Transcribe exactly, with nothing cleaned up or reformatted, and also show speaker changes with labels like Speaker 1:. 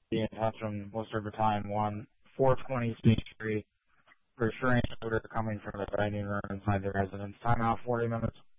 Speaker 1: be in touch from Worcester Battalion one, four twenty State Street, for strange odor coming from the dining room inside the residence. Timeout forty minutes.